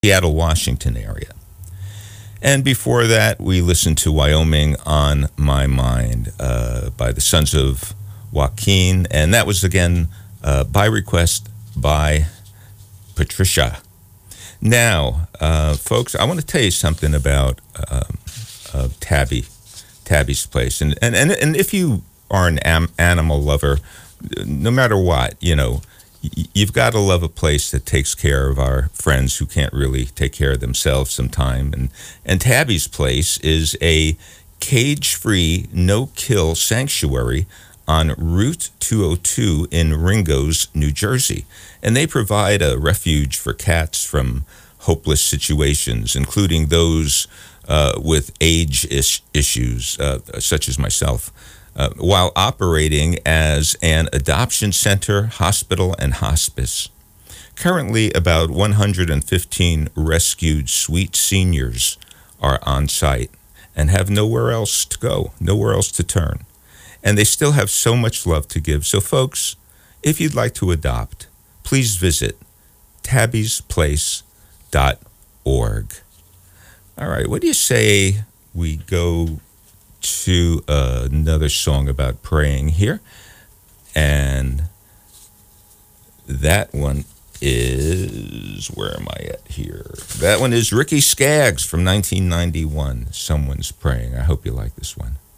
Seattle, Washington area. And before that, we listened to Wyoming on My Mind by the Sons of Joaquin. And that was, again, by request by Patricia. Now, folks, I want to tell you something about Tabby's Place. And if you are an animal lover, no matter what, you've got to love a place that takes care of our friends who can't really take care of themselves sometime. And Tabby's Place is a cage-free, no-kill sanctuary on Route 202 in Ringgoes, New Jersey. And they provide a refuge for cats from hopeless situations, including those with age issues, such as myself. While operating as an adoption center, hospital, and hospice. Currently, about 115 rescued sweet seniors are on site and have nowhere else to go, nowhere else to turn. And they still have so much love to give. So, folks, if you'd like to adopt, please visit tabbysplace.org. All right, what do you say we go to another song about praying here? And that one is, where am I at here? That one is Ricky Skaggs from 1991, Someone's Praying. I hope you like this one.